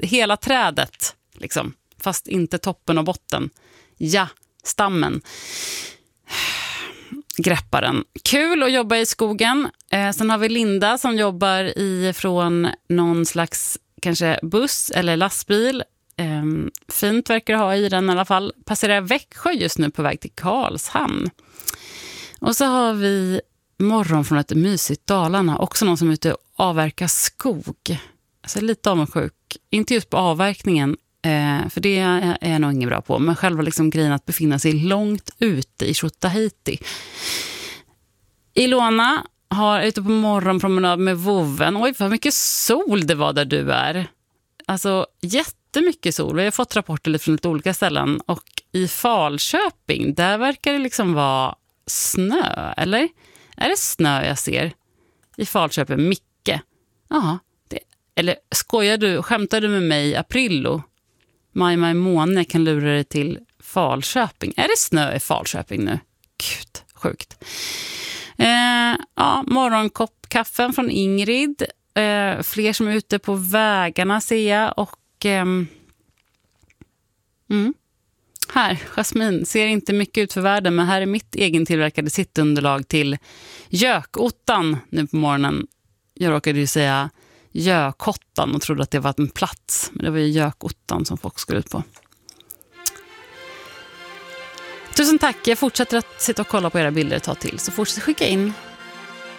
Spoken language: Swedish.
hela trädet liksom, fast inte toppen och botten. Ja, stammen. Grepparen. Kul att jobba i skogen. Sen har vi Linda som jobbar ifrån någon slags kanske buss eller lastbil. Fint verkar ha i den i alla fall. Passerar Växjö just nu på väg till Karlshamn. Och så har vi Morgon från ett mysigt Dalarna. Också någon som är ute och avverkar skog. Alltså lite avundsjuk. Inte just på avverkningen. För det är jag nog ingen bra på. Men själva liksom grejen att befinna sig långt ute i Tjotahejti. Ilona har ute på morgonpromenad med voven. Oj, vad mycket sol det var där du är. Alltså jättemycket sol. Vi har fått rapporter lite från lite olika ställen. Och i Falköping, där verkar det liksom vara snö, eller? Är det snö jag ser? I Falköping, Micke. Ja, eller skämtar du med mig i aprillo? Maj måne kan lura dig till Falköping. Är det snö i Falköping nu? Gud, sjukt. Morgonkopp kaffen från Ingrid. Fler som är ute på vägarna ser jag. Och här, Jasmin, ser inte mycket ut för världen, men här är mitt egen tillverkade sittunderlag till gökottan nu på morgonen. Jag råkade ju säga gökottan och trodde att det var en plats, men det var ju gökottan som folk skulle ut på. Tusen tack, jag fortsätter att sitta och kolla på era bilder ett tag till, så fortsätt skicka in.